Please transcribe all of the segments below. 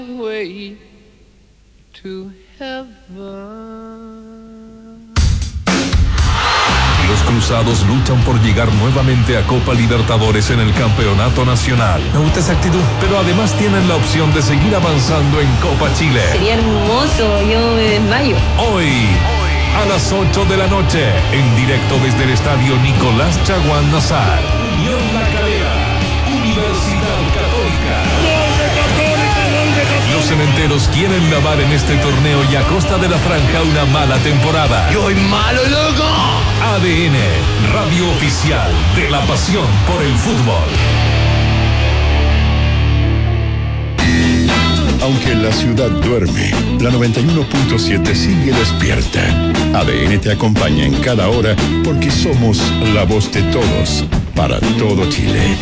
way to heaven. Los cruzados luchan por llegar nuevamente a Copa Libertadores en el Campeonato Nacional. Me gusta esa actitud. Pero además tienen la opción de seguir avanzando en Copa Chile. Sería hermoso, yo me desmayo. Hoy, a las 8 de la noche, en directo desde el estadio Nicolás Chaguán Nazar. Unión La Calera, Universidad Católica. Los cementeros quieren lavar en este torneo y a costa de la franja una mala temporada. ¡Yo soy malo, loco! ADN, radio oficial de la pasión por el fútbol. Aunque la ciudad duerme, la 91.7 sigue despierta. ADN te acompaña en cada hora porque somos la voz de todos, para todo Chile.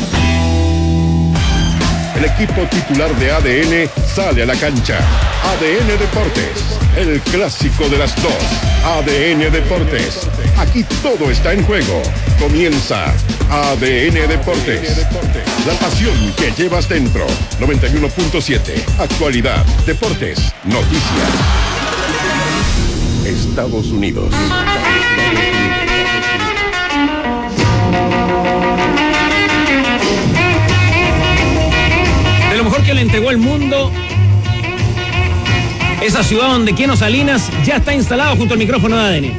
El equipo titular de ADN sale a la cancha. ADN Deportes, el clásico de las dos. ADN Deportes, aquí todo está en juego. Comienza ADN Deportes. La pasión que llevas dentro. 91.7, actualidad, deportes, noticias. Estados Unidos. De lo mejor que le entregó el mundo, esa ciudad donde Keno Salinas ya está instalado junto al micrófono de ADN.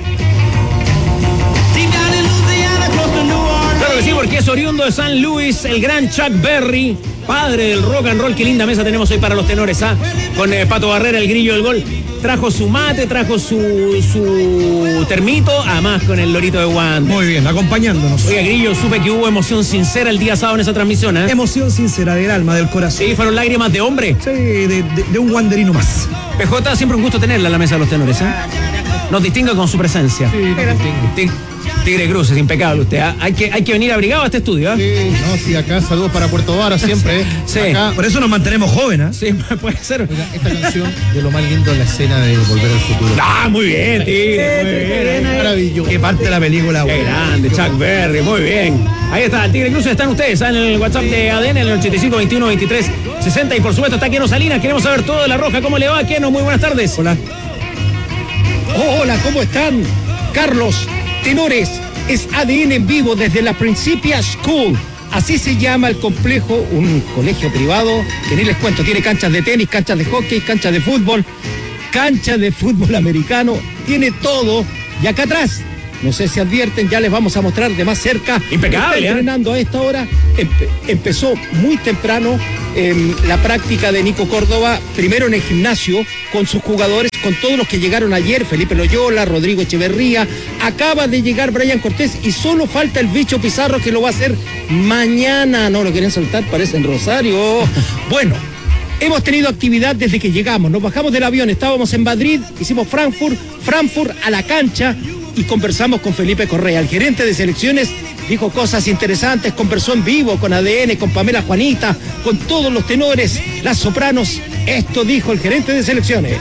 Claro que sí, porque es oriundo de San Luis, el gran Chuck Berry, padre del rock and roll. Qué linda mesa tenemos hoy para los tenores, ¿ah? Con Pato Barrera, el grillo del gol. Trajo su mate, trajo su termito, además con el lorito de guante. Muy bien, acompañándonos. Oiga, Grillo, supe que hubo emoción sincera el día sábado en esa transmisión, ¿eh? Emoción sincera del alma, del corazón. Sí, fueron lágrimas de hombre. Sí, de un wanderino más. PJ, siempre un gusto tenerla en la mesa de los tenores, ¿eh? Nos distingue con su presencia. Sí, Tigre Cruz, es impecable usted, ¿eh? Hay que venir abrigado a este estudio, ¿eh? Sí, no, sí, acá saludos para Puerto Vara siempre, ¿eh? Sí. Acá, por eso nos mantenemos jóvenes, ¿eh? Sí, puede ser. oiga, esta canción de lo más lindo de la escena de Volver al Futuro. Ah, muy bien, Tigre, muy bien. Maravilloso. Que parte de la película. Qué grande, Chuck Berry, muy bien. Ahí está, el Tigre Cruz, están ustedes en el WhatsApp de ADN, en el 85 21 23 60. Y por supuesto está Keno Salinas, queremos saber todo de La Roja. ¿Cómo le va, Keno? Muy buenas tardes. Hola. Hola, ¿cómo están? Carlos, tenores, es ADN en vivo desde la Principia School. Así se llama el complejo, un colegio privado que ni les cuento, tiene canchas de tenis, canchas de hockey, canchas de fútbol americano, tiene todo. Y acá atrás, no sé si advierten, ya les vamos a mostrar de más cerca. Impecable, Está entrenando a esta hora. Empezó muy temprano la práctica de Nico Córdoba, primero en el gimnasio, con sus jugadores, con todos los que llegaron ayer, Felipe Loyola, Rodrigo Echeverría, acaba de llegar Brian Cortés y solo falta el bicho Pizarro que lo va a hacer mañana. No lo quieren soltar, parece en Rosario. Bueno, hemos tenido actividad desde que llegamos, nos bajamos del avión, estábamos en Madrid, hicimos Frankfurt a la cancha y conversamos con Felipe Correa, el gerente de selecciones. Dijo cosas interesantes, conversó en vivo con ADN, con Pamela Juanita, con todos los tenores, las sopranos. Esto dijo el gerente de selecciones.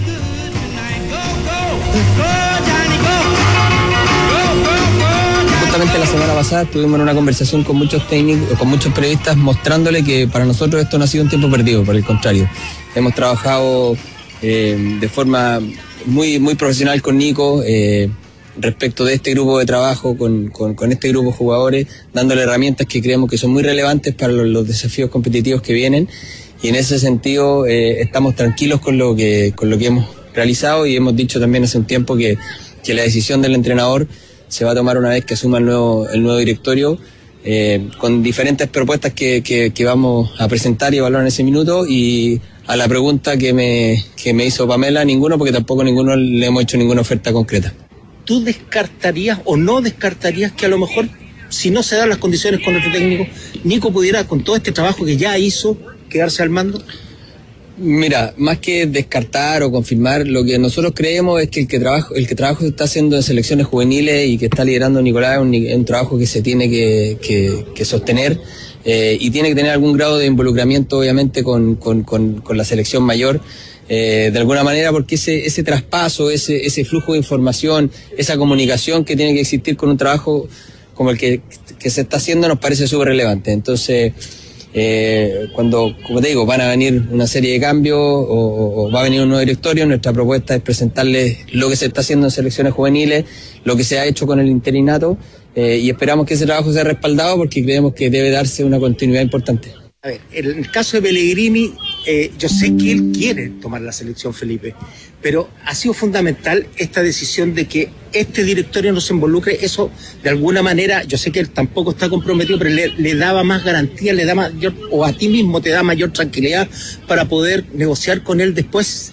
Justamente la semana pasada estuvimos en una conversación con muchos técnicos, con muchos periodistas, mostrándole que para nosotros esto no ha sido un tiempo perdido, por el contrario. Hemos trabajado de forma muy profesional con Nico, respecto de este grupo de trabajo, con este grupo de jugadores, dándole herramientas que creemos que son muy relevantes para los desafíos competitivos que vienen, y en ese sentido estamos tranquilos con lo que hemos realizado, y hemos dicho también hace un tiempo que la decisión del entrenador se va a tomar una vez que asuma el nuevo directorio, con diferentes propuestas que vamos a presentar y evaluar en ese minuto. Y a la pregunta que me hizo Pamela, ninguno, porque tampoco ninguno le hemos hecho ninguna oferta concreta. ¿Tú descartarías o no descartarías que a lo mejor, si no se dan las condiciones con otro técnico, Nico pudiera, con todo este trabajo que ya hizo, quedarse al mando? Mira, más que descartar o confirmar, lo que nosotros creemos es que el que trabajo se está haciendo en selecciones juveniles y que está liderando Nicolás es un trabajo que se tiene que sostener, y tiene que tener algún grado de involucramiento, obviamente, con la selección mayor. De alguna manera, porque ese traspaso, ese flujo de información, esa comunicación que tiene que existir con un trabajo como el que se está haciendo, nos parece súper relevante. Entonces, Cuando, como te digo, van a venir una serie de cambios o va a venir un nuevo directorio, nuestra propuesta es presentarles lo que se está haciendo en selecciones juveniles, lo que se ha hecho con el interinato, y esperamos que ese trabajo sea respaldado porque creemos que debe darse una continuidad importante. A ver, en el caso de Pellegrini, yo sé que él quiere tomar la selección, Felipe, pero ha sido fundamental esta decisión de que este directorio no se involucre. Eso, de alguna manera, yo sé que él tampoco está comprometido, pero le daba más garantía, le da mayor, o a ti mismo te da mayor tranquilidad para poder negociar con él después.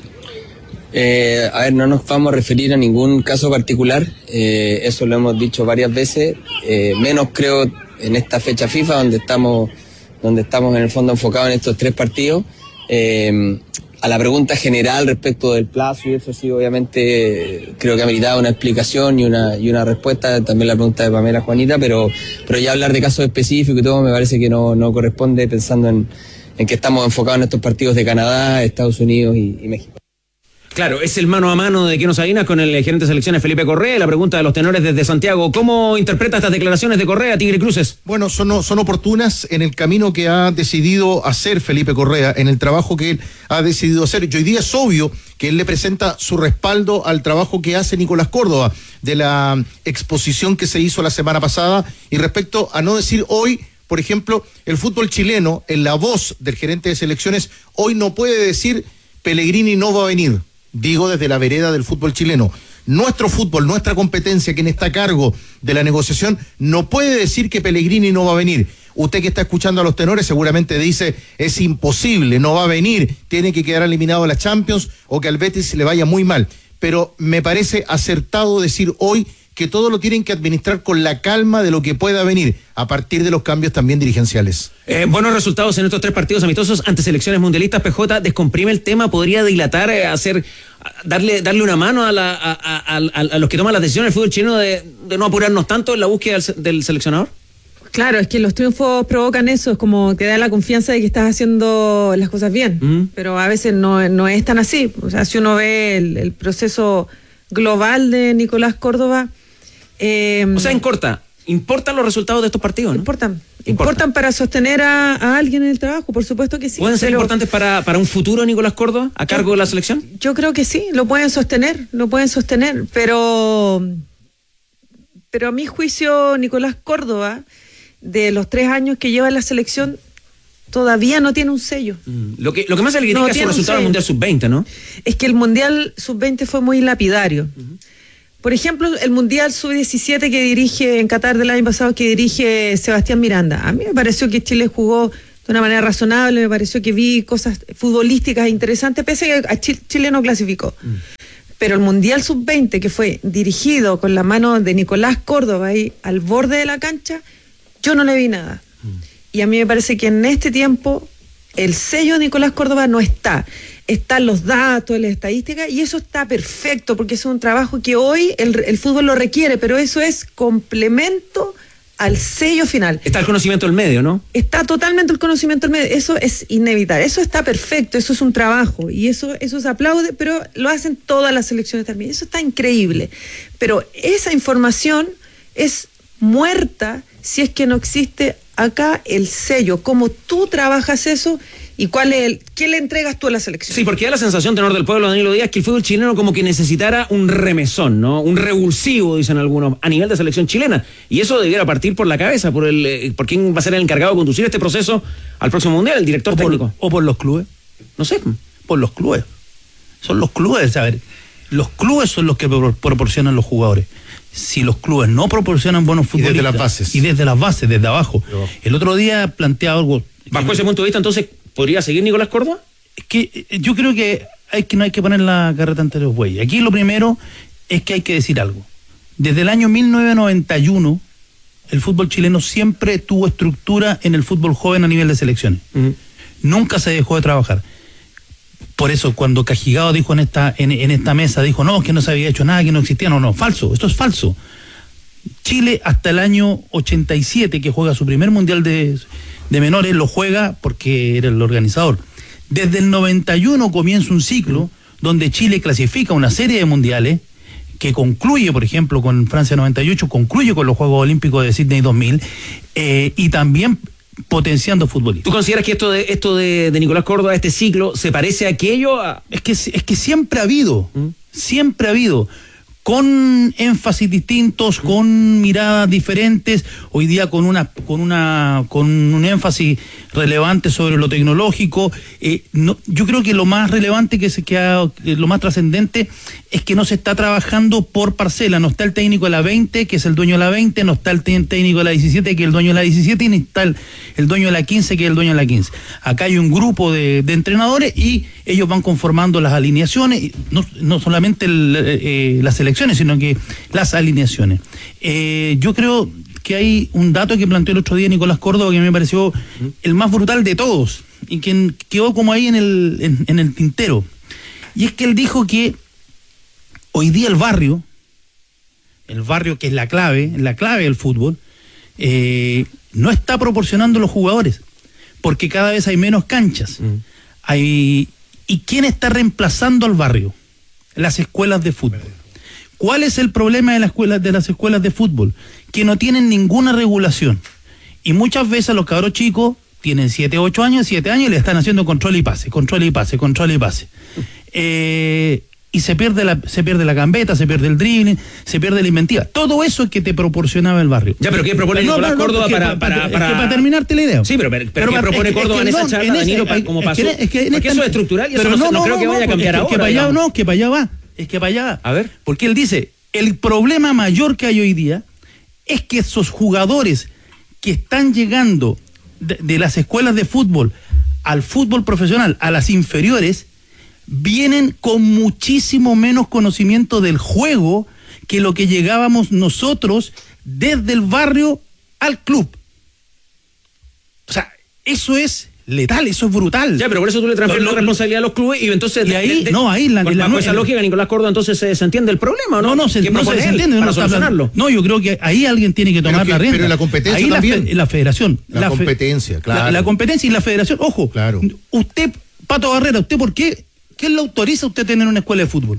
A ver, no nos vamos a referir a ningún caso particular, eso lo hemos dicho varias veces, menos creo en esta fecha FIFA donde estamos en el fondo enfocados en estos 3 partidos. A la pregunta general respecto del plazo y eso sí, obviamente creo que ha meritado una explicación y una respuesta, también la pregunta de Pamela, Juanita, pero ya hablar de casos específicos y todo me parece que no corresponde, pensando en que estamos enfocados en estos partidos de Canadá, Estados Unidos y México. Claro, es el mano a mano de Keno Salinas con el gerente de selecciones Felipe Correa. La pregunta de los tenores desde Santiago: ¿cómo interpreta estas declaraciones de Correa, Tigre Cruces? Bueno, son oportunas en el camino que ha decidido hacer Felipe Correa, en el trabajo que él ha decidido hacer. Y hoy día es obvio que él le presenta su respaldo al trabajo que hace Nicolás Córdoba, de la exposición que se hizo la semana pasada, y respecto a no decir hoy, por ejemplo, el fútbol chileno, en la voz del gerente de selecciones, hoy no puede decir Pellegrini no va a venir. Digo desde la vereda del fútbol chileno. Nuestro fútbol, nuestra competencia, quien está a cargo de la negociación, no puede decir que Pellegrini no va a venir. Usted que está escuchando a los tenores seguramente dice, es imposible, no va a venir, tiene que quedar eliminado de la Champions o que al Betis le vaya muy mal. Pero me parece acertado decir hoy que todo lo tienen que administrar con la calma de lo que pueda venir a partir de los cambios también dirigenciales. Buenos resultados en estos 3 partidos amistosos ante selecciones mundialistas. PJ, descomprime el tema, podría dilatar, darle una mano a los que toman las decisiones del fútbol chileno de no apurarnos tanto en la búsqueda del seleccionador. Claro, es que los triunfos provocan eso, es como te da la confianza de que estás haciendo las cosas bien, pero a veces no es tan así. O sea, si uno ve el proceso global de Nicolás Córdoba... o sea, en corta, ¿importan los resultados de estos partidos, no? Importan para sostener a alguien en el trabajo, por supuesto que sí. ¿Pueden ser importantes para un futuro Nicolás Córdoba a cargo de la selección? Yo creo que sí, lo pueden sostener, pero a mi juicio Nicolás Córdoba, de los 3 años que lleva en la selección, todavía no tiene un sello. Lo que más se le critica es su resultado del Mundial Sub-20, ¿no? Es que el Mundial Sub-20 fue muy lapidario. Por ejemplo, el Mundial Sub-17 que dirige en Qatar del año pasado, que dirige Sebastián Miranda. A mí me pareció que Chile jugó de una manera razonable, me pareció que vi cosas futbolísticas interesantes, pese a que Chile no clasificó. Pero el Mundial Sub-20, que fue dirigido con la mano de Nicolás Córdoba ahí al borde de la cancha, yo no le vi nada. Y a mí me parece que en este tiempo el sello de Nicolás Córdoba no está. Están los datos, las estadísticas, y eso está perfecto, porque es un trabajo que hoy el fútbol lo requiere, pero eso es complemento al sello final. Está el conocimiento del medio, ¿no? Está totalmente el conocimiento del medio, eso es inevitable, eso está perfecto, eso es un trabajo, y eso se aplaude, pero lo hacen todas las selecciones también, eso está increíble. Pero esa información es muerta si es que no existe acá el sello, cómo tú trabajas eso y qué le entregas tú a la selección. Sí, porque da la sensación, tenor del pueblo, Danilo Díaz, que el fútbol chileno como que necesitara un remesón, ¿no? Un revulsivo, dicen algunos, a nivel de selección chilena. Y eso debiera partir por la cabeza, por quién va a ser el encargado de conducir este proceso al próximo Mundial, el director técnico. O por los clubes. No sé. Por los clubes. Son los clubes, a ver. Los clubes son los que proporcionan los jugadores. Si los clubes no proporcionan buenos futbolistas. Y desde las bases. Y desde las bases, desde abajo. El otro día planteaba algo. Bajo ese punto de vista, entonces, ¿podría seguir Nicolás Córdoba? Es que yo creo que no hay que poner la carreta ante los bueyes. Aquí lo primero es que hay que decir algo. Desde el año 1991, el fútbol chileno siempre tuvo estructura en el fútbol joven a nivel de selecciones. Nunca se dejó de trabajar. Por eso cuando Cajigao dijo en esta mesa, dijo no, que no se había hecho nada, que no existía, no, falso, esto es falso. Chile hasta el año 87, que juega su primer mundial de menores, lo juega porque era el organizador. Desde el 91 comienza un ciclo donde Chile clasifica una serie de mundiales que concluye, por ejemplo, con Francia 98, concluye con los Juegos Olímpicos de Sydney 2000, y también potenciando futbolistas. ¿Tú consideras que esto de Nicolás Córdoba, este ciclo, se parece a aquello? Es que siempre ha habido, con énfasis distintos, con miradas diferentes, hoy día con un énfasis relevante sobre lo tecnológico. Yo creo que lo más relevante lo más trascendente es que no se está trabajando por parcela. No está el técnico de la 20, que es el dueño de la 20, no está el técnico de la 17, que es el dueño de la 17, y no está el dueño de la 15, que es el dueño de la 15. Acá hay un grupo de entrenadores y ellos van conformando las alineaciones, no solamente las selecciones, sino que las alineaciones. Yo creo que hay un dato que planteó el otro día Nicolás Córdoba que me pareció el más brutal de todos y que quedó como ahí en el tintero. Y es que él dijo que hoy día el barrio que es la clave del fútbol, no está proporcionando los jugadores, porque cada vez hay menos canchas. ¿Y quién está reemplazando al barrio? Las escuelas de fútbol. ¿Cuál es el problema de las escuelas de fútbol? Que no tienen ninguna regulación. Y muchas veces los cabros chicos tienen 7 años y le están haciendo control y pase. Y se pierde la gambeta, se pierde el dribbling, se pierde la inventiva. Todo eso que te proporcionaba el barrio. Ya, pero ¿qué propone Nicolás Córdoba para terminarte la idea? Sí, pero ¿qué propone Córdoba en esa charla, Danilo, como pasó? Porque eso es estructural y eso no creo que vaya a cambiar ahora. Es que para allá va. A ver. Porque él dice, el problema mayor que hay hoy día es que esos jugadores que están llegando de las escuelas de fútbol al fútbol profesional, a las inferiores, vienen con muchísimo menos conocimiento del juego que lo que llegábamos nosotros desde el barrio al club. O sea, eso es letal, eso es brutal. Ya, pero por eso tú le transfieres la responsabilidad a los clubes y entonces bajo esa lógica Nicolás Córdoba entonces se entiende el problema, ¿no? No se entiende para solucionarlo. No, yo creo que ahí alguien tiene que tomar la rienda. Pero la competencia ahí también. La federación. La competencia, claro. La competencia y la federación, ojo. Claro. Usted, Pato Barrera, ¿usted por qué? ¿Quién le autoriza a usted tener una escuela de fútbol?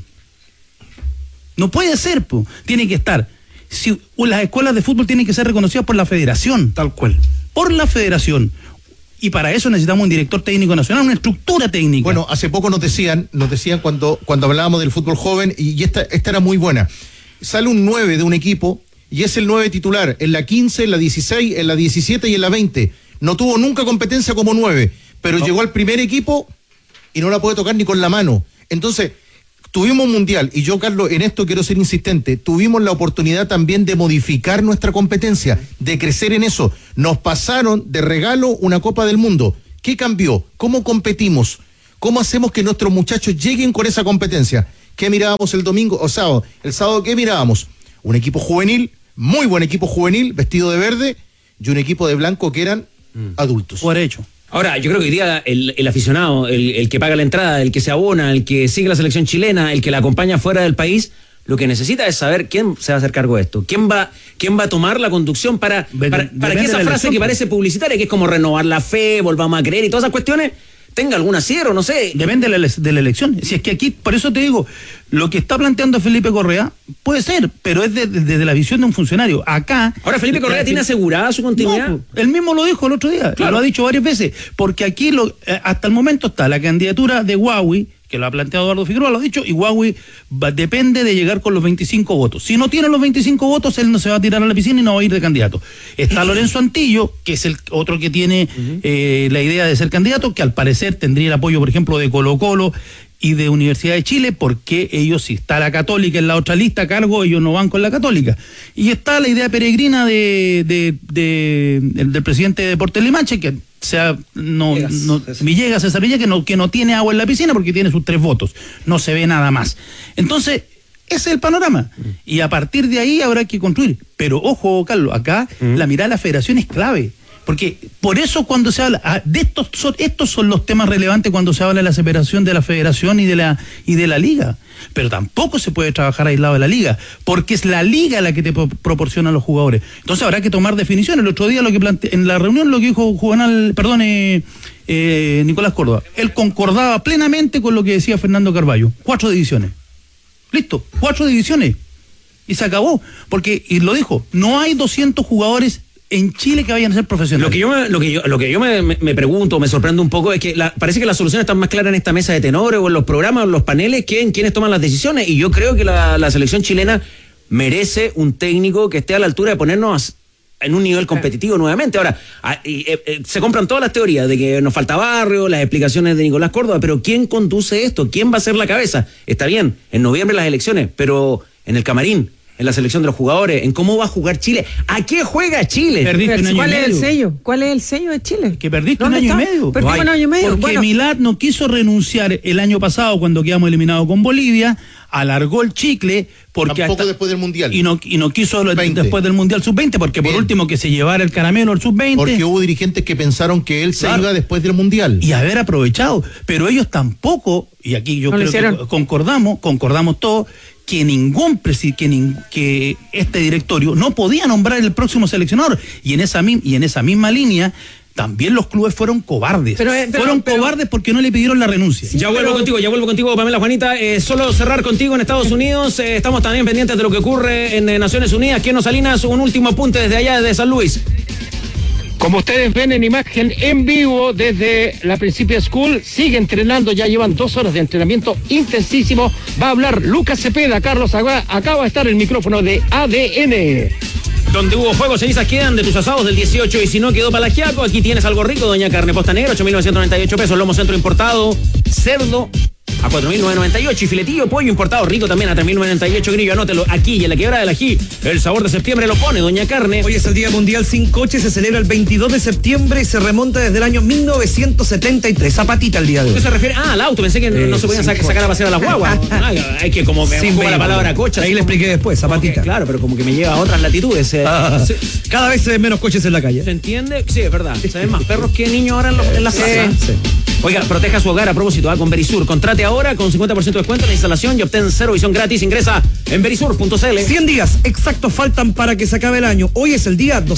No puede ser, tiene que estar. Las escuelas de fútbol tienen que ser reconocidas por la federación. Tal cual. Por la federación. Y para eso necesitamos un director técnico nacional, una estructura técnica. Bueno, hace poco nos decían cuando hablábamos del fútbol joven, y esta era muy buena. Sale un 9 de un equipo y es el 9 titular en la 15, en la 16, en la 17 y en la 20. No tuvo nunca competencia como 9, pero llegó al primer equipo y no la puede tocar ni con la mano. Entonces, tuvimos mundial, y yo, Carlos, en esto quiero ser insistente, tuvimos la oportunidad también de modificar nuestra competencia, de crecer en eso. Nos pasaron de regalo una Copa del Mundo. ¿Qué cambió? ¿Cómo competimos? ¿Cómo hacemos que nuestros muchachos lleguen con esa competencia? ¿Qué mirábamos el domingo o sábado? El sábado, ¿qué mirábamos? Un equipo juvenil, muy buen equipo juvenil, vestido de verde, y un equipo de blanco que eran adultos. Por hecho. Ahora, yo creo que hoy día el aficionado, el que paga la entrada, el que se abona, el que sigue la selección chilena, el que la acompaña fuera del país, lo que necesita es saber quién se va a hacer cargo de esto, quién va a tomar la conducción para que esa frase que parece publicitaria, que es como renovar la fe, volvamos a creer y todas esas cuestiones, tenga algún acierto, no sé. Depende de la elección. Si es que aquí, por eso te digo, lo que está planteando Felipe Correa puede ser, pero es desde la visión de un funcionario. Acá. Ahora, Felipe Correa tiene asegurada su continuidad. No, él mismo lo dijo el otro día, claro. Lo ha dicho varias veces, porque aquí hasta el momento está la candidatura de Huawei, que lo ha planteado Eduardo Figueroa, lo ha dicho, y Huawei depende de llegar con los 25 votos. Si no tiene los 25 votos, él no se va a tirar a la piscina y no va a ir de candidato. Está Lorenzo Antillo, que es el otro que tiene la idea de ser candidato, que al parecer tendría el apoyo, por ejemplo, de Colo-Colo y de Universidad de Chile, porque ellos, si está la Católica en la otra lista a cargo, ellos no van con la Católica. Y está la idea peregrina del presidente de Deportes Limache, que César Villegas, que no tiene agua en la piscina porque tiene sus 3 votos. No se ve nada más. Entonces, ese es el panorama. Y a partir de ahí habrá que construir. Pero ojo, Carlos, acá la mirada de la federación es clave. Porque por eso cuando se habla de estos son los temas relevantes cuando se habla de la separación de la federación y de la liga. Pero tampoco se puede trabajar aislado de la liga, porque es la liga la que te proporciona a los jugadores. Entonces habrá que tomar definiciones. El otro día en la reunión lo que dijo Nicolás Córdoba, él concordaba plenamente con lo que decía Fernando Carballo. 4 divisiones. Listo, 4 divisiones. Y se acabó. Porque, y lo dijo, no hay 200 jugadores en Chile que vayan a ser profesionales. Lo que yo me pregunto, me sorprende un poco, es que parece que las soluciones están más claras en esta mesa de tenores o en los programas o en los paneles que en quienes toman las decisiones. Y yo creo que la selección chilena merece un técnico que esté a la altura de ponernos en un nivel competitivo nuevamente. Ahora, se compran todas las teorías de que nos falta barrio, las explicaciones de Nicolás Córdoba, pero ¿quién conduce esto? ¿Quién va a ser la cabeza? Está bien, en noviembre las elecciones, pero en el camarín, en la selección de los jugadores, en cómo va a jugar Chile. ¿A qué juega Chile? Perdiste un año ¿Cuál y es medio. el sello? ¿Cuál es el sello de Chile? Que perdiste un año y medio. Perdimos un año y medio. Porque Milad no quiso renunciar el año pasado cuando quedamos eliminados con Bolivia, alargó el chicle porque tampoco después del Mundial. Y no quiso después del Mundial Sub-20 porque por último que se llevara el caramelo al Sub-20. Porque hubo dirigentes que pensaron que él se iba después del Mundial. Y haber aprovechado, pero ellos tampoco, y aquí yo creo que concordamos todos, que que este directorio no podía nombrar el próximo seleccionador, y en esa misma línea también los clubes fueron cobardes. Fueron cobardes porque no le pidieron la renuncia. Ya vuelvo contigo, Pamela Juanita. Solo cerrar contigo en Estados Unidos. Estamos también pendientes de lo que ocurre en Naciones Unidas. Keno Salinas, un último apunte desde allá, desde San Luis. Como ustedes ven en imagen en vivo desde la Principia School, sigue entrenando, ya llevan 2 horas de entrenamiento intensísimo. Va a hablar Lucas Cepeda. Carlos, acaba de estar el micrófono de ADN. Donde hubo fuego, cenizas quedan de tus asados del 18 y si no quedó palagiaco, aquí tienes algo rico, doña Carne Posta Negra, 8.998 pesos, lomo centro importado, cerdo a 4.998 y filetillo pollo importado rico también a 3.998, grillo, anótelo aquí y en la Quebrada del Ají, el sabor de septiembre lo pone doña Carne. Hoy es el Día Mundial Sin Coche, se celebra el 22 de septiembre y se remonta desde el año 1973, zapatita el día de hoy. ¿Qué se refiere? Al auto, pensé que no se podían sacar a pasear a las guaguas. Hay que como me pongo la palabra coche. Ahí le expliqué después, zapatita. Claro, pero como que me lleva a otras latitudes. Cada vez se ven menos coches en la calle. ¿Se entiende? Sí, es verdad. Se ven más perros que niños ahora en las plazas. Sí. Oiga, proteja su hogar a propósito, con Verisur. Contrate ahora con 50% de descuento en la instalación y obtén 0 visión gratis. Ingresa en verisur.cl. 100 días exactos faltan para que se acabe el año. Hoy es el día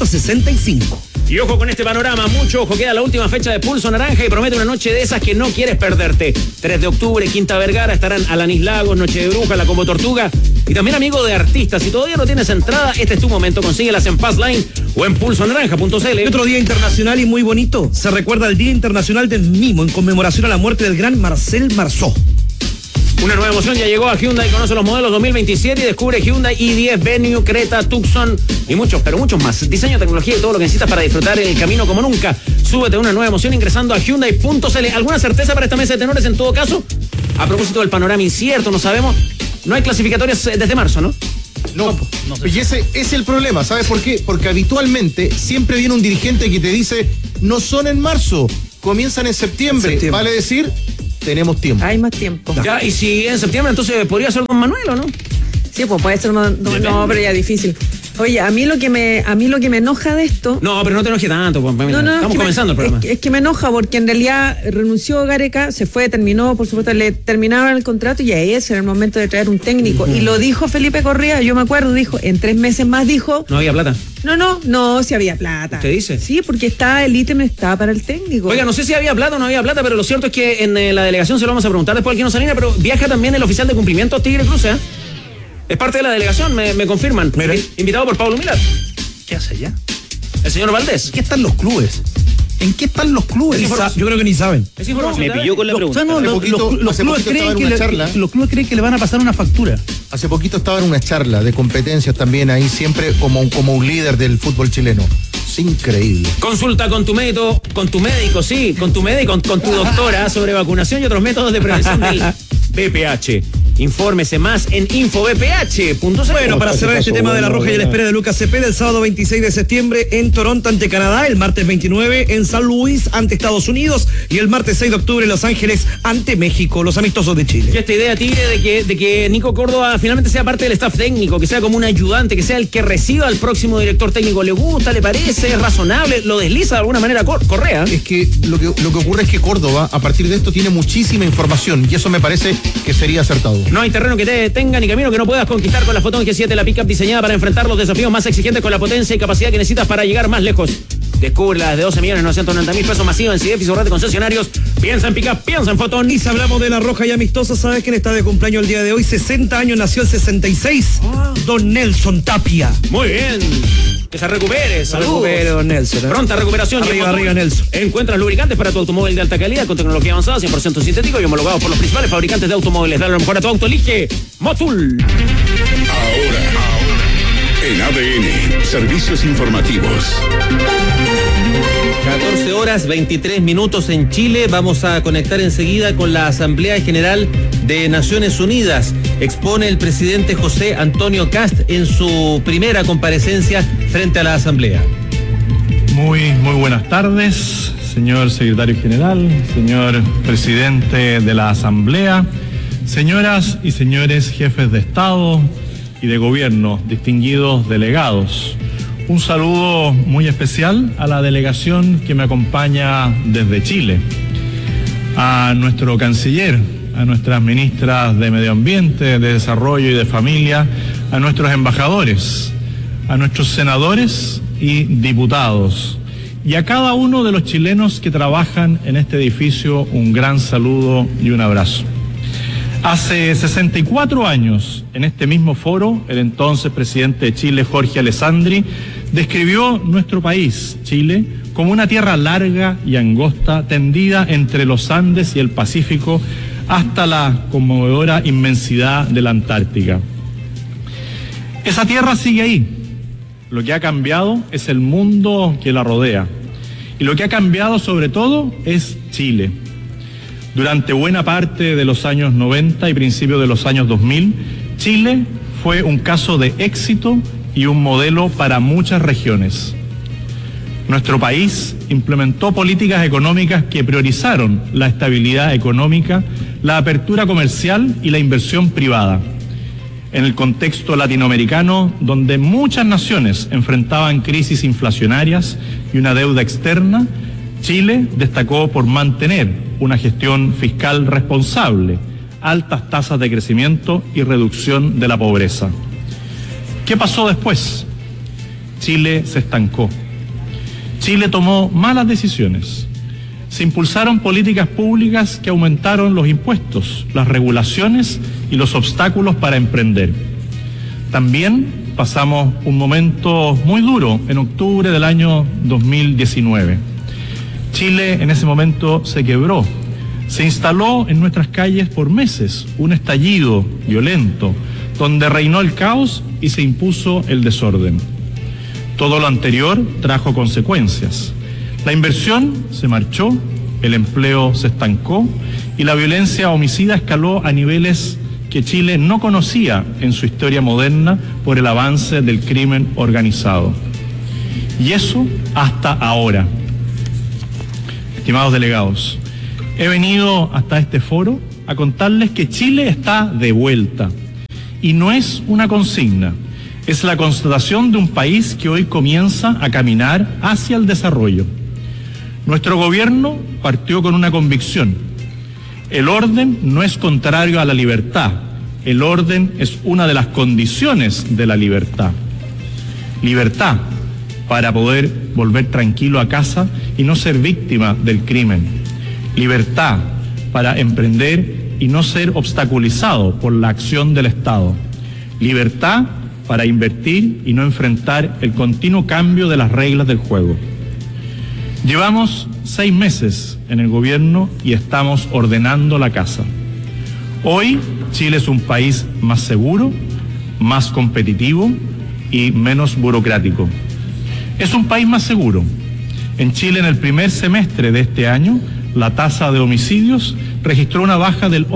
265. Y ojo con este panorama, mucho ojo, queda la última fecha de Pulso Naranja y promete una noche de esas que no quieres perderte. 3 de octubre, Quinta Vergara, estarán Alanis Lagos, Noche de Bruja, La Combo Tortuga y también amigo de artistas. Si todavía no tienes entrada, este es tu momento, consíguelas en Passline o en pulsonaranja.cl. Y otro día internacional y muy bonito, se recuerda el Día Internacional del Mimo en conmemoración a la muerte del gran Marcel Marceau. Una nueva emoción ya llegó a Hyundai, conoce los modelos 2027 y descubre Hyundai i10, Venue, Creta, Tucson y muchos, pero muchos más. Diseño, tecnología y todo lo que necesitas para disfrutar el camino como nunca. Súbete a una nueva emoción ingresando a Hyundai.cl. ¿Alguna certeza para esta mesa de tenores en todo caso? A propósito del panorama incierto, no sabemos. No hay clasificatorias desde marzo, ¿no? No, y ese es el problema, ¿sabes por qué? Porque habitualmente siempre viene un dirigente que te dice, no son en marzo, comienzan en septiembre. Vale decir, tenemos tiempo. Hay más tiempo. Ya, y si en septiembre entonces podría ser Don Manuel, ¿o no? Sí, pues puede ser no, pero ya difícil. Oye, a mí lo que me enoja de esto. No, pero no te enojes tanto, pues, estamos comenzando el programa. Es que me enoja porque en realidad renunció Gareca, se fue, terminó, por supuesto, le terminaron el contrato y ahí es en el momento de traer un técnico. Y lo dijo Felipe Correa, yo me acuerdo, dijo, en 3 meses más dijo. No había plata. No, si había plata. ¿Qué dice? Sí, porque el ítem está para el técnico. Oiga, no sé si había plata o no había plata, pero lo cierto es que en la delegación se lo vamos a preguntar después al Keno Salinas, pero viaja también el oficial de cumplimiento Tigre Cruz, ¿eh? Es parte de la delegación, me confirman. Invitado por Pablo Milad. ¿Qué hace allá? El señor Valdés. ¿En qué están los clubes? ¿En qué están los clubes? Yo creo que ni saben. Me pilló con la pregunta. Los clubes creen que le van a pasar una factura. Hace poquito estaba en una charla de competencias también ahí, siempre como un líder del fútbol chileno. Es increíble. Consulta con tu médico, con tu doctora sobre vacunación y otros métodos de prevención del VPH. Infórmese más en infovph.cl. Bueno, para cerrar este tema de la Roja y la espera de Lucas Cepeda, el sábado 26 de septiembre en Toronto ante Canadá, el martes 29 en San Luis ante Estados Unidos y el martes 6 de octubre en Los Ángeles ante México, los amistosos de Chile. Y esta idea, Tigre, de que Nico Córdoba finalmente sea parte del staff técnico, que sea como un ayudante, que sea el que reciba al próximo director técnico, ¿le gusta, le parece, es razonable, lo desliza de alguna manera Correa? Es que lo que ocurre es que Córdoba, a partir de esto, tiene muchísima información y eso me parece que sería acertado. No hay terreno que te detenga ni camino que no puedas conquistar con la Photon G7, la pickup diseñada para enfrentar los desafíos más exigentes con la potencia y capacidad que necesitas para llegar más lejos. Descubre las de 12.990.000 pesos masivos en CIDEF y su red de concesionarios. Piensa en Pickup, piensa en Fotón. Y si hablamos de La Roja y Amistosa, ¿sabes quién está de cumpleaños el día de hoy? 60 años, nació el 66. Don Nelson Tapia. Muy bien. Que se recupere. Saludos. Recupere, don Nelson. Pronta recuperación. Arriba, Nelson. Encuentras lubricantes para tu automóvil de alta calidad con tecnología avanzada, 100% sintético y homologados por los principales fabricantes de automóviles. Dale lo mejor a tu auto. Elige Motul. Ahora, en ADN, servicios informativos. 14 horas 23 minutos en Chile. Vamos a conectar enseguida con la Asamblea General de Naciones Unidas. Expone el presidente José Antonio Kast en su primera comparecencia frente a la Asamblea. Muy buenas tardes, señor secretario general, señor presidente de la Asamblea, señoras y señores jefes de Estado y de Gobierno, distinguidos delegados. Un saludo muy especial a la delegación que me acompaña desde Chile, a nuestro canciller, a nuestras ministras de Medio Ambiente, de Desarrollo y de Familia, a nuestros embajadores, a nuestros senadores y diputados, y a cada uno de los chilenos que trabajan en este edificio, un gran saludo y un abrazo. Hace 64 años, en este mismo foro, el entonces presidente de Chile, Jorge Alessandri, describió nuestro país, Chile, como una tierra larga y angosta, tendida entre los Andes y el Pacífico hasta la conmovedora inmensidad de la Antártica. Esa tierra sigue ahí. Lo que ha cambiado es el mundo que la rodea. Y lo que ha cambiado sobre todo es Chile. Durante buena parte de los años 90 y principios de los años 2000, Chile fue un caso de éxito y un modelo para muchas regiones. Nuestro país implementó políticas económicas que priorizaron la estabilidad económica, la apertura comercial y la inversión privada. En el contexto latinoamericano, donde muchas naciones enfrentaban crisis inflacionarias y una deuda externa, Chile destacó por mantener una gestión fiscal responsable, altas tasas de crecimiento y reducción de la pobreza. ¿Qué pasó después? Chile se estancó. Chile tomó malas decisiones. Se impulsaron políticas públicas que aumentaron los impuestos, las regulaciones y los obstáculos para emprender. También pasamos un momento muy duro en octubre del año 2019. Chile en ese momento se quebró. Se instaló en nuestras calles por meses un estallido violento, donde reinó el caos y se impuso el desorden. Todo lo anterior trajo consecuencias. La inversión se marchó, el empleo se estancó y la violencia homicida escaló a niveles que Chile no conocía en su historia moderna por el avance del crimen organizado. Y eso hasta ahora. Estimados delegados, he venido hasta este foro a contarles que Chile está de vuelta. Y no es una consigna, es la constatación de un país que hoy comienza a caminar hacia el desarrollo. Nuestro gobierno partió con una convicción. El orden no es contrario a la libertad, el orden es una de las condiciones de la libertad. Libertad para poder volver tranquilo a casa y no ser víctima del crimen. Libertad para emprender y no ser obstaculizado por la acción del Estado. Libertad para invertir y no enfrentar el continuo cambio de las reglas del juego. Llevamos 6 meses en el gobierno y estamos ordenando la casa. Hoy Chile es un país más seguro, más competitivo y menos burocrático. Es un país más seguro. En Chile, en el primer semestre de este año, la tasa de homicidios registró una baja del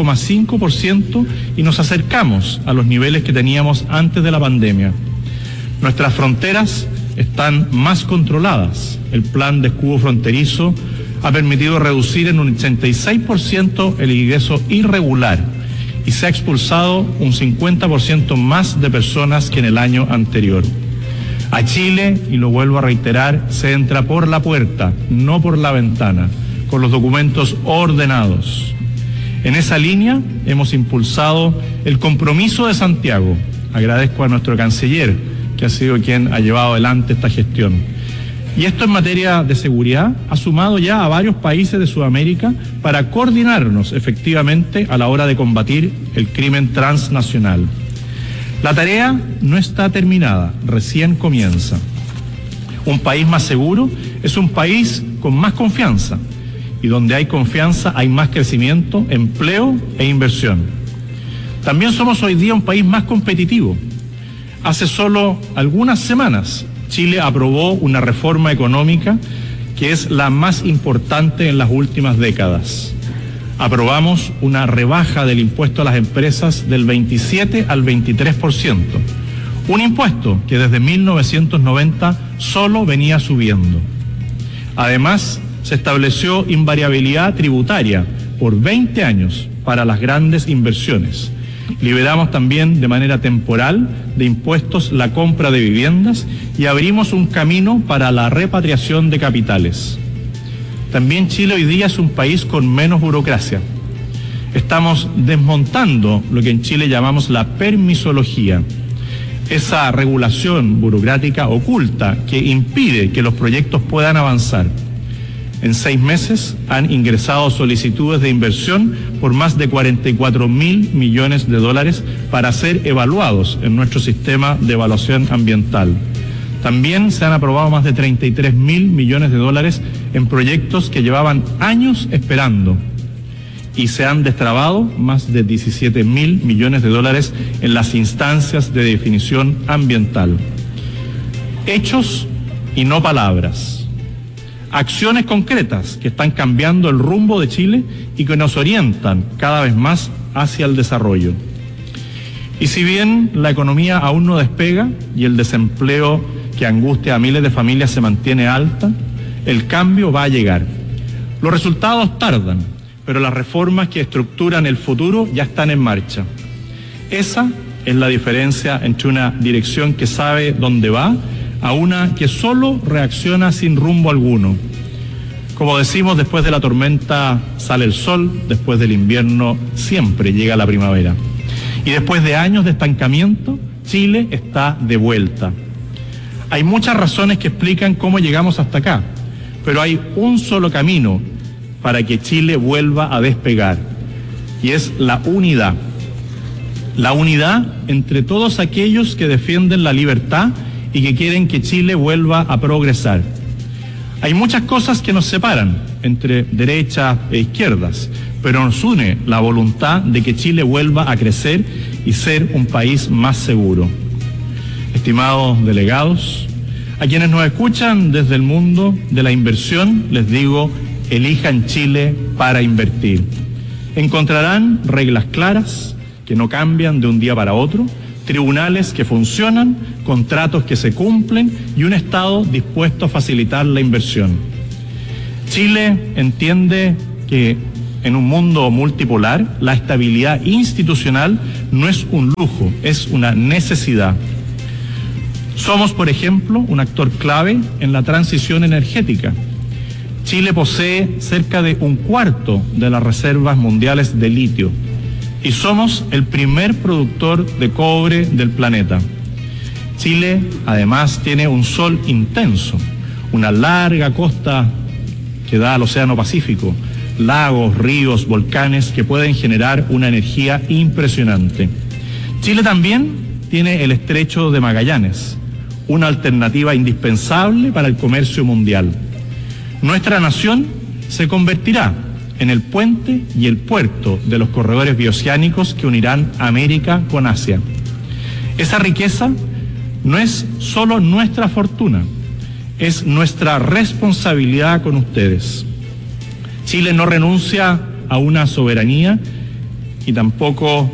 11,5% y nos acercamos a los niveles que teníamos antes de la pandemia. Nuestras fronteras están más controladas. El plan de escudo fronterizo ha permitido reducir en un 86% el ingreso irregular y se ha expulsado un 50% más de personas que en el año anterior. A Chile, y lo vuelvo a reiterar, se entra por la puerta, no por la ventana, con los documentos ordenados. En esa línea hemos impulsado el compromiso de Santiago. Agradezco a nuestro canciller, que ha sido quien ha llevado adelante esta gestión. Y esto en materia de seguridad ha sumado ya a varios países de Sudamérica para coordinarnos efectivamente a la hora de combatir el crimen transnacional. La tarea no está terminada, recién comienza. Un país más seguro es un país con más confianza, y donde hay confianza hay más crecimiento, empleo e inversión. También somos hoy día un país más competitivo. Hace solo algunas semanas Chile aprobó una reforma económica que es la más importante en las últimas décadas. Aprobamos una rebaja del impuesto a las empresas del 27 al 23%, un impuesto que desde 1990 solo venía subiendo. Además, se estableció invariabilidad tributaria por 20 años para las grandes inversiones. Liberamos también de manera temporal de impuestos la compra de viviendas y abrimos un camino para la repatriación de capitales. También Chile hoy día es un país con menos burocracia. Estamos desmontando lo que en Chile llamamos la permisología, esa regulación burocrática oculta que impide que los proyectos puedan avanzar. En 6 meses han ingresado solicitudes de inversión por más de 44.000 millones de dólares para ser evaluados en nuestro sistema de evaluación ambiental. También se han aprobado más de 33.000 millones de dólares en proyectos que llevaban años esperando, y se han destrabado más de 17.000 millones de dólares en las instancias de definición ambiental. Hechos y no palabras. Acciones concretas que están cambiando el rumbo de Chile y que nos orientan cada vez más hacia el desarrollo. Y si bien la economía aún no despega y el desempleo que angustia a miles de familias se mantiene alta, el cambio va a llegar. Los resultados tardan, pero las reformas que estructuran el futuro ya están en marcha. Esa es la diferencia entre una dirección que sabe dónde va a una que solo reacciona sin rumbo alguno. Como decimos, después de la tormenta sale el sol, después del invierno siempre llega la primavera. Y después de años de estancamiento, Chile está de vuelta. Hay muchas razones que explican cómo llegamos hasta acá, pero hay un solo camino para que Chile vuelva a despegar, y es la unidad. La unidad entre todos aquellos que defienden la libertad y que quieren que Chile vuelva a progresar. Hay muchas cosas que nos separan entre derechas e izquierdas, pero nos une la voluntad de que Chile vuelva a crecer y ser un país más seguro. Estimados delegados, a quienes nos escuchan desde el mundo de la inversión, les digo, elijan Chile para invertir. Encontrarán reglas claras que no cambian de un día para otro, tribunales que funcionan, contratos que se cumplen y un Estado dispuesto a facilitar la inversión. Chile entiende que en un mundo multipolar la estabilidad institucional no es un lujo, es una necesidad. Somos, por ejemplo, un actor clave en la transición energética. Chile posee cerca de 1/4 de las reservas mundiales de litio y somos el primer productor de cobre del planeta. Chile, además, tiene un sol intenso, una larga costa que da al Océano Pacífico, lagos, ríos, volcanes que pueden generar una energía impresionante. Chile también tiene el Estrecho de Magallanes, una alternativa indispensable para el comercio mundial. Nuestra nación se convertirá en el puente y el puerto de los corredores bioceánicos que unirán América con Asia. Esa riqueza no es solo nuestra fortuna, es nuestra responsabilidad con ustedes. Chile no renuncia a una soberanía y tampoco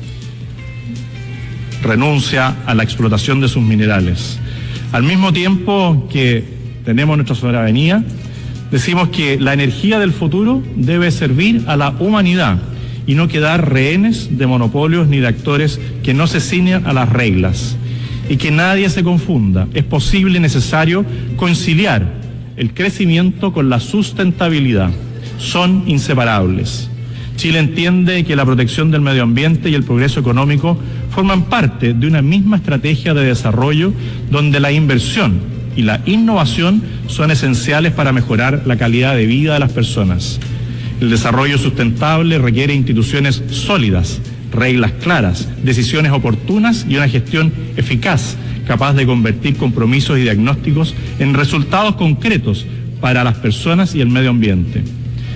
renuncia a la explotación de sus minerales. Al mismo tiempo que tenemos nuestra soberanía, decimos que la energía del futuro debe servir a la humanidad y no quedar rehenes de monopolios ni de actores que no se ciñan a las reglas. Y que nadie se confunda, es posible y necesario conciliar el crecimiento con la sustentabilidad. Son inseparables. Chile entiende que la protección del medio ambiente y el progreso económico forman parte de una misma estrategia de desarrollo donde la inversión y la innovación son esenciales para mejorar la calidad de vida de las personas. El desarrollo sustentable requiere instituciones sólidas, reglas claras, decisiones oportunas y una gestión eficaz, capaz de convertir compromisos y diagnósticos en resultados concretos para las personas y el medio ambiente.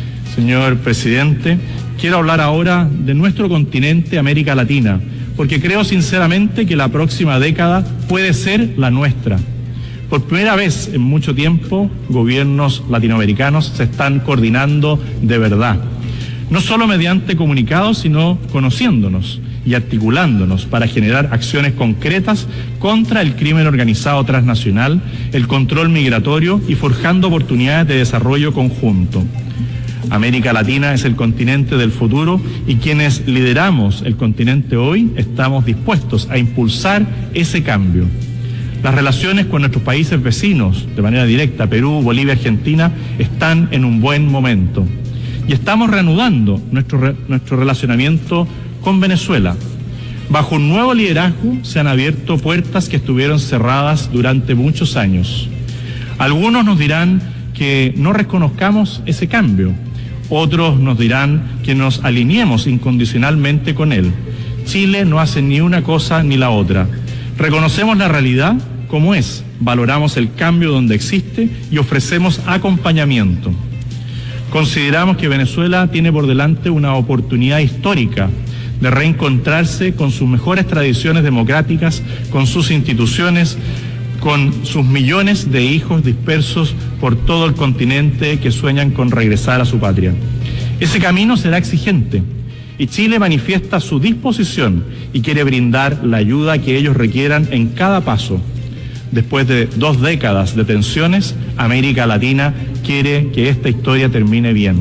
Señor presidente, quiero hablar ahora de nuestro continente, América Latina, porque creo sinceramente que la próxima década puede ser la nuestra. Por primera vez en mucho tiempo, gobiernos latinoamericanos se están coordinando de verdad, no solo mediante comunicados, sino conociéndonos y articulándonos para generar acciones concretas contra el crimen organizado transnacional, el control migratorio y forjando oportunidades de desarrollo conjunto. América Latina es el continente del futuro y quienes lideramos el continente hoy estamos dispuestos a impulsar ese cambio. Las relaciones con nuestros países vecinos, de manera directa, Perú, Bolivia, Argentina, están en un buen momento. Y estamos reanudando nuestro relacionamiento con Venezuela. Bajo un nuevo liderazgo se han abierto puertas que estuvieron cerradas durante muchos años. Algunos nos dirán que no reconozcamos ese cambio. Otros nos dirán que nos alineemos incondicionalmente con él. Chile no hace ni una cosa ni la otra. Reconocemos la realidad como es, valoramos el cambio donde existe y ofrecemos acompañamiento. Consideramos que Venezuela tiene por delante una oportunidad histórica de reencontrarse con sus mejores tradiciones democráticas, con sus instituciones, con sus millones de hijos dispersos por todo el continente que sueñan con regresar a su patria. Ese camino será exigente y Chile manifiesta su disposición y quiere brindar la ayuda que ellos requieran en cada paso. Después de 2 décadas de tensiones, América Latina quiere que esta historia termine bien.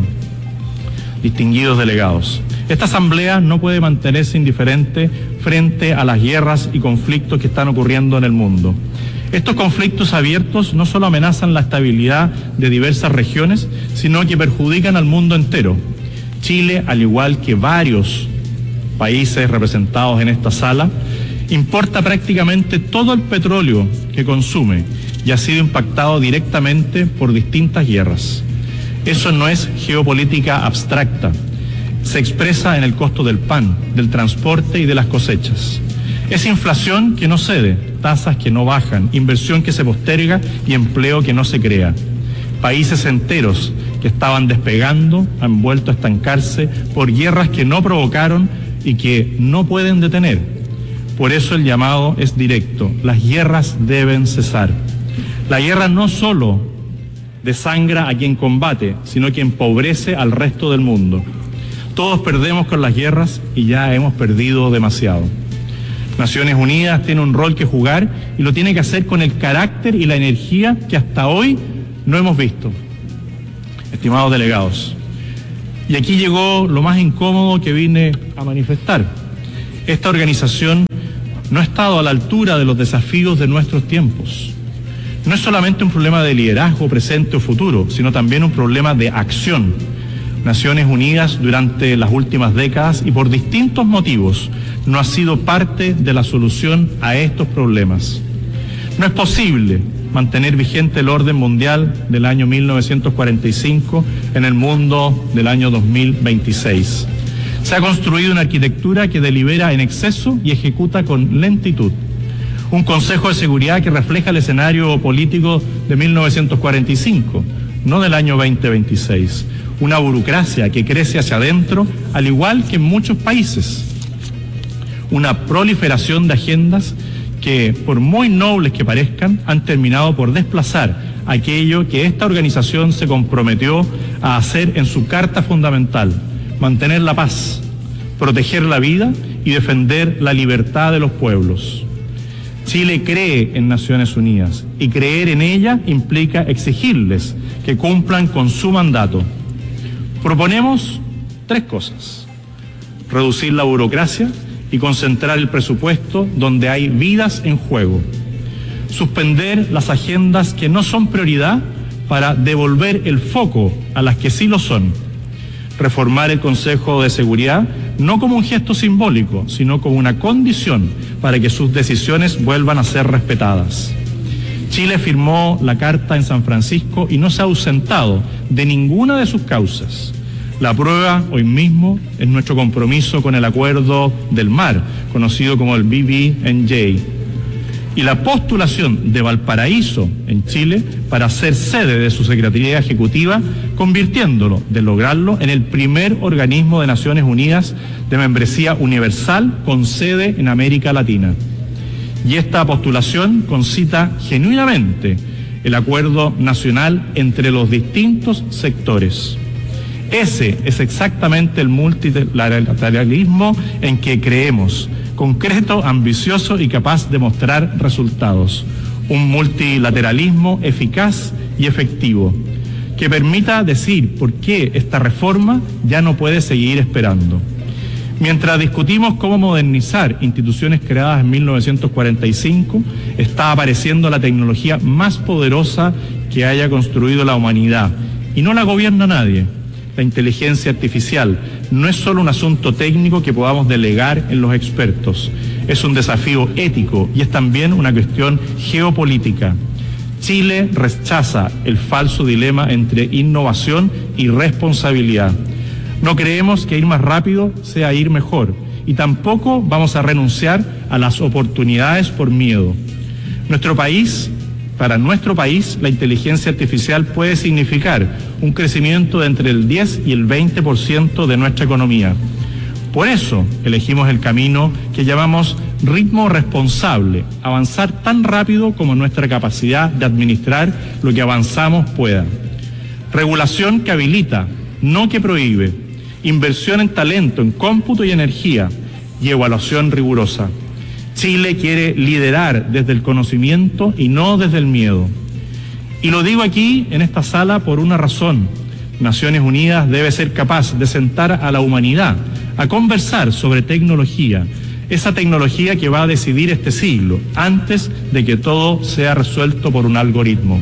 Distinguidos delegados, esta asamblea no puede mantenerse indiferente frente a las guerras y conflictos que están ocurriendo en el mundo. Estos conflictos abiertos no solo amenazan la estabilidad de diversas regiones, sino que perjudican al mundo entero. Chile, al igual que varios países representados en esta sala, importa prácticamente todo el petróleo que consume y ha sido impactado directamente por distintas guerras. Eso no es geopolítica abstracta. Se expresa en el costo del pan, del transporte y de las cosechas. Es inflación que no cede, tasas que no bajan, inversión que se posterga y empleo que no se crea. Países enteros que estaban despegando han vuelto a estancarse por guerras que no provocaron y que no pueden detener. Por eso el llamado es directo. Las guerras deben cesar. La guerra no solo desangra a quien combate, sino que empobrece al resto del mundo. Todos perdemos con las guerras y ya hemos perdido demasiado. Naciones Unidas tiene un rol que jugar y lo tiene que hacer con el carácter y la energía que hasta hoy no hemos visto. Estimados delegados, y aquí llegó lo más incómodo que vine a manifestar. Esta organización no ha estado a la altura de los desafíos de nuestros tiempos. No es solamente un problema de liderazgo presente o futuro, sino también un problema de acción. Naciones Unidas durante las últimas décadas y por distintos motivos no ha sido parte de la solución a estos problemas. No es posible mantener vigente el orden mundial del año 1945 en el mundo del año 2026. Se ha construido una arquitectura que delibera en exceso y ejecuta con lentitud. Un Consejo de Seguridad que refleja el escenario político de 1945, no del año 2026. Una burocracia que crece hacia adentro, al igual que en muchos países. Una proliferación de agendas que, por muy nobles que parezcan, han terminado por desplazar aquello que esta organización se comprometió a hacer en su carta fundamental: mantener la paz, proteger la vida y defender la libertad de los pueblos. Chile cree en Naciones Unidas y creer en ella implica exigirles que cumplan con su mandato. Proponemos 3 cosas: reducir la burocracia y concentrar el presupuesto donde hay vidas en juego. Suspender las agendas que no son prioridad para devolver el foco a las que sí lo son. Reformar el Consejo de Seguridad no como un gesto simbólico, sino como una condición para que sus decisiones vuelvan a ser respetadas. Chile firmó la Carta en San Francisco y no se ha ausentado de ninguna de sus causas. La prueba hoy mismo es nuestro compromiso con el Acuerdo del Mar, conocido como el BBNJ, y la postulación de Valparaíso en Chile para ser sede de su Secretaría Ejecutiva, convirtiéndolo, de lograrlo, en el primer organismo de Naciones Unidas de membresía universal con sede en América Latina. Y esta postulación concita genuinamente el acuerdo nacional entre los distintos sectores. Ese es exactamente el multilateralismo en que creemos, concreto, ambicioso y capaz de mostrar resultados. Un multilateralismo eficaz y efectivo, que permita decir por qué esta reforma ya no puede seguir esperando. Mientras discutimos cómo modernizar instituciones creadas en 1945, está apareciendo la tecnología más poderosa que haya construido la humanidad, y no la gobierna nadie. La inteligencia artificial no es solo un asunto técnico que podamos delegar en los expertos, es un desafío ético y es también una cuestión geopolítica. Chile rechaza el falso dilema entre innovación y responsabilidad. No creemos que ir más rápido sea ir mejor y tampoco vamos a renunciar a las oportunidades por miedo. Para nuestro país, la inteligencia artificial puede significar un crecimiento de entre el 10 y el 20% de nuestra economía. Por eso elegimos el camino que llamamos ritmo responsable, avanzar tan rápido como nuestra capacidad de administrar lo que avanzamos pueda. Regulación que habilita, no que prohíbe. Inversión en talento, en cómputo y energía, y evaluación rigurosa. Chile quiere liderar desde el conocimiento y no desde el miedo. Y lo digo aquí, en esta sala, por una razón. Naciones Unidas debe ser capaz de sentar a la humanidad a conversar sobre tecnología, esa tecnología que va a decidir este siglo, antes de que todo sea resuelto por un algoritmo.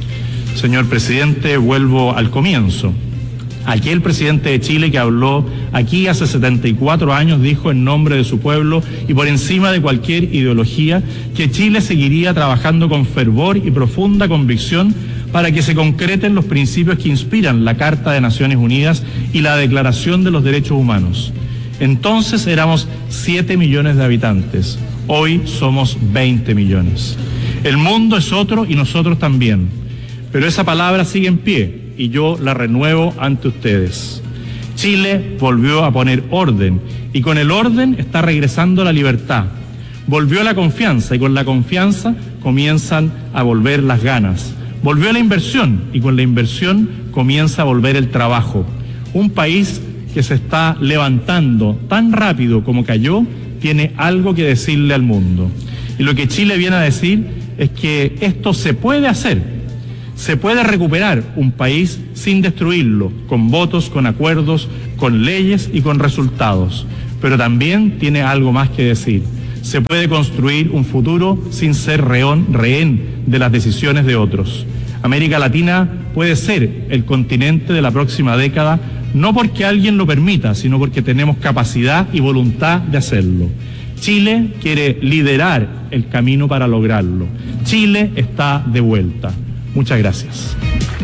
Señor presidente, vuelvo al comienzo. Aquel presidente de Chile que habló aquí hace 74 años dijo en nombre de su pueblo y por encima de cualquier ideología que Chile seguiría trabajando con fervor y profunda convicción para que se concreten los principios que inspiran la Carta de Naciones Unidas y la Declaración de los Derechos Humanos. Entonces éramos 7 millones de habitantes, hoy somos 20 millones. El mundo es otro y nosotros también, pero esa palabra sigue en pie y yo la renuevo ante ustedes. Chile volvió a poner orden y con el orden está regresando la libertad. Volvió la confianza y con la confianza comienzan a volver las ganas. Volvió la inversión y con la inversión comienza a volver el trabajo. Un país que se está levantando tan rápido como cayó tiene algo que decirle al mundo. Y lo que Chile viene a decir es que esto se puede hacer. Se puede recuperar un país sin destruirlo, con votos, con acuerdos, con leyes y con resultados. Pero también tiene algo más que decir. Se puede construir un futuro sin ser rehén de las decisiones de otros. América Latina puede ser el continente de la próxima década, no porque alguien lo permita, sino porque tenemos capacidad y voluntad de hacerlo. Chile quiere liderar el camino para lograrlo. Chile está de vuelta. Muchas gracias.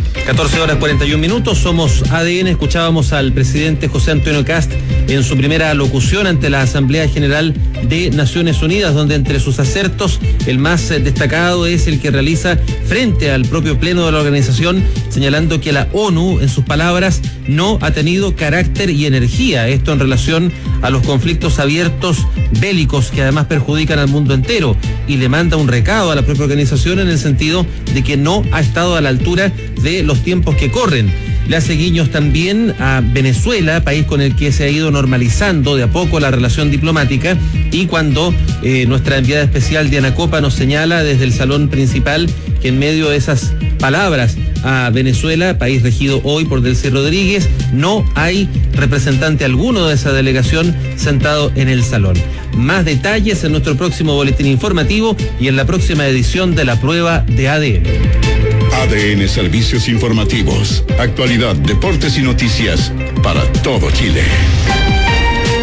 14:41. Somos ADN. Escuchábamos al presidente José Antonio Kast en su primera locución ante la Asamblea General de Naciones Unidas, donde entre sus acertos el más destacado es el que realiza frente al propio pleno de la organización, señalando que la ONU, en sus palabras, no ha tenido carácter y energía. Esto en relación a los conflictos abiertos bélicos que además perjudican al mundo entero, y le manda un recado a la propia organización en el sentido de que no ha estado a la altura de los tiempos que corren. Le hace guiños también a Venezuela, país con el que se ha ido normalizando de a poco la relación diplomática, y cuando nuestra enviada especial Diana Copa nos señala desde el salón principal que en medio de esas palabras a Venezuela, país regido hoy por Delcy Rodríguez, no hay representante alguno de esa delegación sentado en el salón. Más detalles en nuestro próximo boletín informativo y en la próxima edición de La Prueba de ADN. ADN Servicios Informativos, actualidad, deportes y noticias para todo Chile.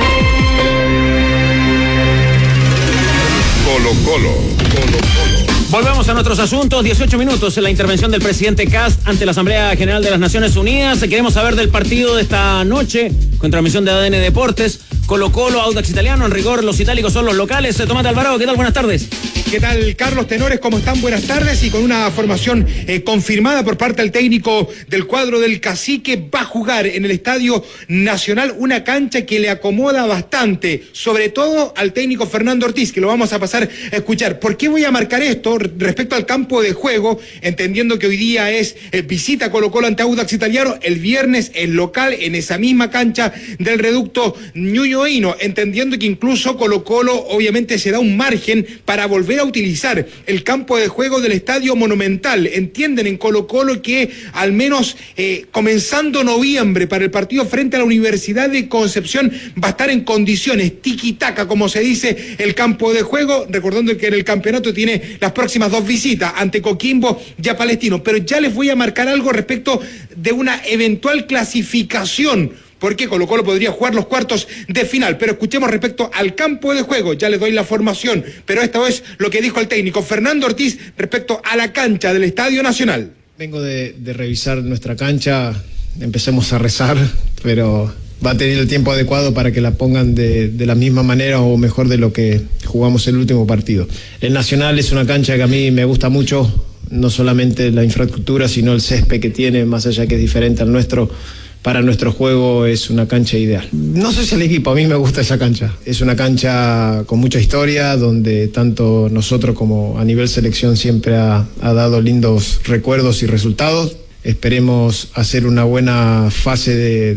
Colo Colo. Volvemos a nuestros asuntos. 18 minutos en la intervención del presidente Kast ante la Asamblea General de las Naciones Unidas. Queremos saber del partido de esta noche con transmisión de ADN Deportes. Colo-Colo, Audax Italiano. En rigor, los itálicos son los locales. Tomás Alvarado, ¿qué tal? Buenas tardes. ¿Qué tal, Carlos? Tenores, ¿cómo están? Buenas tardes. Y con una formación confirmada por parte del técnico del cuadro del Cacique, va a jugar en el Estadio Nacional, una cancha que le acomoda bastante, sobre todo al técnico Fernando Ortiz, que lo vamos a pasar a escuchar. ¿Por qué voy a marcar esto respecto al campo de juego? Entendiendo que hoy día es visita Colo-Colo ante Audax Italiano, el viernes es local en esa misma cancha del reducto Ñuñoíno, entendiendo que incluso Colo-Colo obviamente se da un margen para volver a utilizar el campo de juego del Estadio Monumental. Entienden en Colo-Colo que al menos comenzando noviembre para el partido frente a la Universidad de Concepción va a estar en condiciones tiki-taka, como se dice, el campo de juego, recordando que en el campeonato tiene las próximas 2 visitas ante Coquimbo y a Palestino. Pero ya les voy a marcar algo respecto de una eventual clasificación, porque Colo-Colo podría jugar los cuartos de final. Pero escuchemos respecto al campo de juego, ya les doy la formación, pero esta vez lo que dijo el técnico Fernando Ortiz respecto a la cancha del Estadio Nacional. Vengo de revisar nuestra cancha, empecemos a rezar, pero va a tener el tiempo adecuado para que la pongan de la misma manera o mejor de lo que jugamos el último partido. El Nacional es una cancha que a mí me gusta mucho, no solamente la infraestructura, sino el césped que tiene, más allá que es diferente al nuestro. Para nuestro juego es una cancha ideal. No sé si el equipo, a mí me gusta esa cancha. Es una cancha con mucha historia, donde tanto nosotros como a nivel selección siempre ha dado lindos recuerdos y resultados. Esperemos hacer una buena fase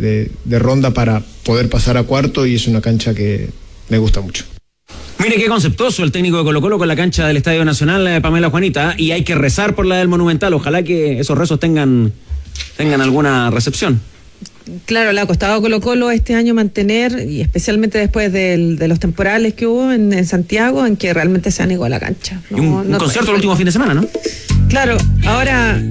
de ronda para poder pasar a cuarto, y es una cancha que me gusta mucho. Mire qué conceptuoso el técnico de Colo-Colo con la cancha del Estadio Nacional, Pamela Juanita, y hay que rezar por la del Monumental. Ojalá que esos rezos tengan alguna recepción. Claro, le ha costado a Colo-Colo este año mantener, y especialmente después de los temporales que hubo en Santiago, en que realmente se han ido a la cancha. Y un concierto el último fin de semana, ¿no? Claro, ahora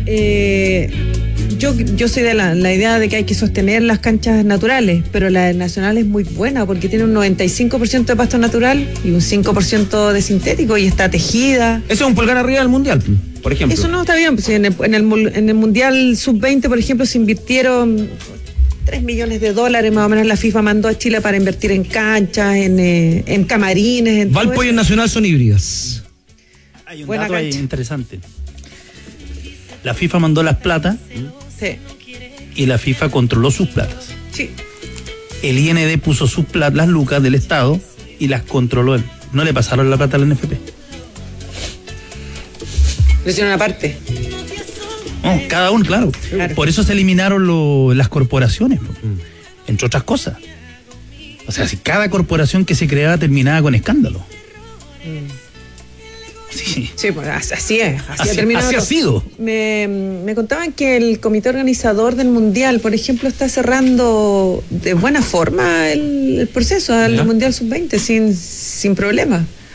yo soy de la idea de que hay que sostener las canchas naturales, pero la del Nacional es muy buena porque tiene un 95% de pasto natural y un 5% de sintético, y está tejida. Eso es un pulgar arriba del Mundial, por ejemplo. Eso no está bien, pues en el Mundial Sub-20, por ejemplo, se invirtieron $3 millones más o menos. La FIFA mandó a Chile para invertir en canchas, en camarines. Valpo y el Nacional son híbridas. Hay un dato ahí interesante. La FIFA mandó las platas, sí, y la FIFA controló sus platas. Sí. El IND puso sus platas, las lucas del Estado, y las controló él. No le pasaron la plata al NFP. Le hicieron una parte. No, cada uno, claro. Por eso se eliminaron las corporaciones, entre otras cosas. O sea, si cada corporación que se creaba terminaba con escándalo. Sí, pues así es. Así ha sido. Me contaban que el comité organizador del Mundial, por ejemplo, está cerrando de buena forma el proceso al Mundial Sub-20 sin problema.